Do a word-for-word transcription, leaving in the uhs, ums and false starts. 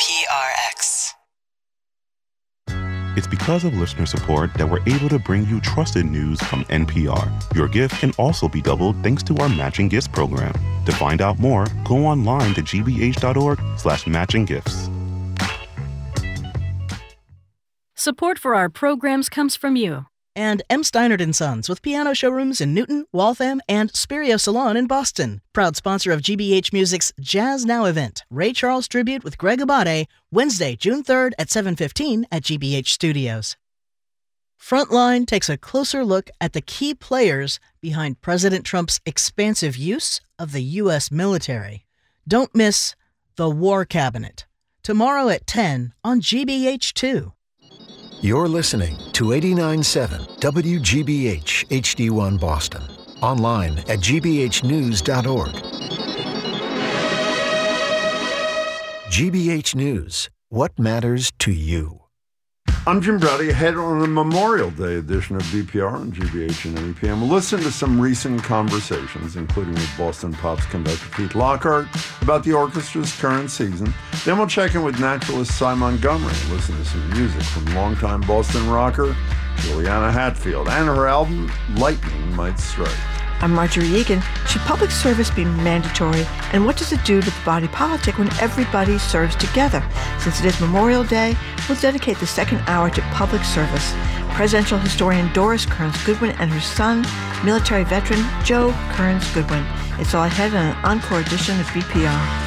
P R X. It's because of listener support that we're able to bring you trusted news from N P R. Your gift can also be doubled thanks to our Matching Gifts program. To find out more, go online to gbh.org slash matching gifts. Support for our programs comes from you. And M. Steinert and Sons, with piano showrooms in Newton, Waltham, and Spirio Salon in Boston. Proud sponsor of G B H Music's Jazz Now event, Ray Charles Tribute with Greg Abate, Wednesday, June third at seven fifteen at G B H Studios. Frontline takes a closer look at the key players behind President Trump's expansive use of the U S military. Don't miss The War Cabinet, tomorrow at ten on G B H two. You're listening to eighty-nine point seven W G B H H D one Boston. Online at g b h news dot org. G B H News. What matters to you? I'm Jim Braude, ahead on the Memorial Day edition of B P R on G B H and M E P M. We'll listen to some recent conversations, including with Boston Pops conductor Pete Lockhart, about the orchestra's current season. Then we'll check in with naturalist Cy Montgomery and listen to some music from longtime Boston rocker Juliana Hatfield and her album, Lightning Might Strike. I'm Marjorie Egan. Should public service be mandatory? And what does it do to the body politic when everybody serves together? Since it is Memorial Day, we'll dedicate the second hour to public service. Presidential historian Doris Kearns Goodwin and her son, military veteran Joe Kearns Goodwin. It's all ahead on an encore edition of B P R.